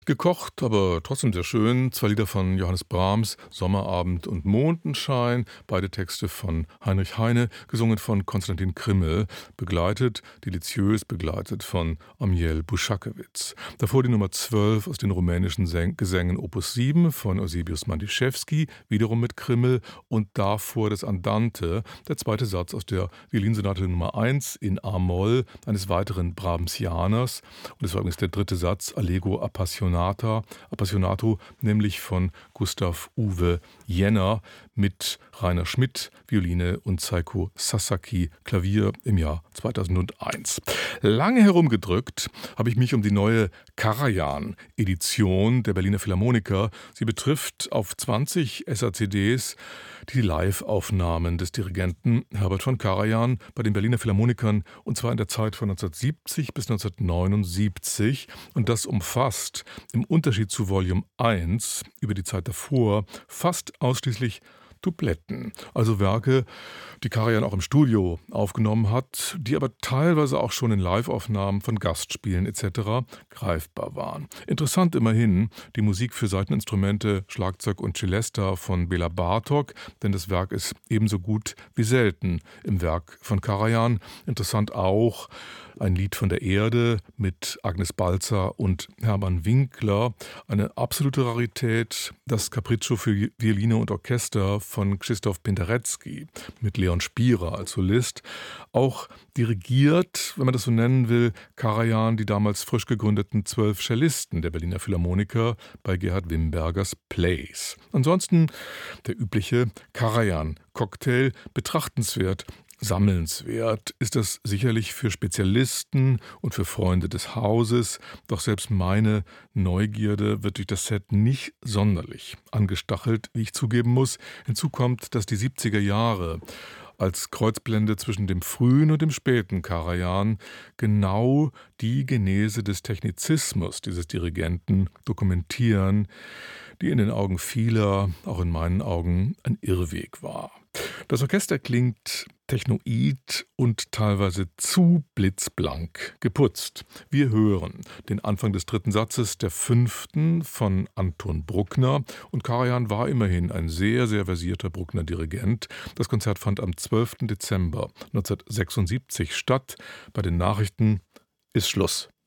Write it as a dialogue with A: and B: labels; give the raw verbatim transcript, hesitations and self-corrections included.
A: Gekocht, aber trotzdem sehr schön. Zwei Lieder von Johannes Brahms, Sommerabend und Mondenschein. Beide Texte von Heinrich Heine, gesungen von Konstantin Krimmel, begleitet, deliziös begleitet von Amiel Buschakewitz. Davor die Nummer zwölf aus den rumänischen Säng Gesängen Opus sieben von Eusebius Mandischewski, wiederum mit Krimmel. Und davor das Andante, der zweite Satz aus der Violinsonate Nummer eins in A-Moll, eines weiteren Brahmsianers. Und das war übrigens der dritte Satz, Allegro Appassionato. Appassionato, nämlich von Gustav Uwe Jenner mit Rainer Schmidt, Violine und Seiko Sasaki, Klavier im Jahr zweitausendeins. Lange herumgedrückt habe ich mich um die neue Karajan-Edition der Berliner Philharmoniker. Sie betrifft auf zwanzig S A C Ds die Live-Aufnahmen des Dirigenten Herbert von Karajan bei den Berliner Philharmonikern, und zwar in der Zeit von neunzehnhundertsiebzig bis neunzehnhundertneunundsiebzig. Und das umfasst im Unterschied zu Volume eins über die Zeit davor fast ausschließlich Dubletten, also Werke, die Karajan auch im Studio aufgenommen hat, die aber teilweise auch schon in Live-Aufnahmen von Gastspielen et cetera greifbar waren. Interessant immerhin die Musik für Saiteninstrumente, Schlagzeug und Celesta von Bela Bartok, denn das Werk ist ebenso gut wie selten im Werk von Karajan. Interessant auch ein Lied von der Erde mit Agnes Balzer und Hermann Winkler, eine absolute Rarität, das Capriccio für Violine und Orchester von Krzysztof Penderecki mit Leon Spierer als Solist. Auch dirigiert, wenn man das so nennen will, Karajan die damals frisch gegründeten zwölf Cellisten der Berliner Philharmoniker bei Gerhard Wimbergers Plays. Ansonsten der übliche Karajan-Cocktail, betrachtenswert, sammelnswert ist das sicherlich für Spezialisten und für Freunde des Hauses, doch selbst meine Neugierde wird durch das Set nicht sonderlich angestachelt, wie ich zugeben muss. Hinzu kommt, dass die siebziger Jahre als Kreuzblende zwischen dem frühen und dem späten Karajan genau die Genese des Technizismus dieses Dirigenten dokumentieren, die in den Augen vieler, auch in meinen Augen, ein Irrweg war. Das Orchester klingt technoid und teilweise zu blitzblank geputzt. Wir hören den Anfang des dritten Satzes der fünften von Anton Bruckner, und Karajan war immerhin ein sehr, sehr versierter Bruckner Dirigent. Das Konzert fand am zwölften Dezember neunzehnhundertsechsundsiebzig statt. Bei den Nachrichten ist Schluss.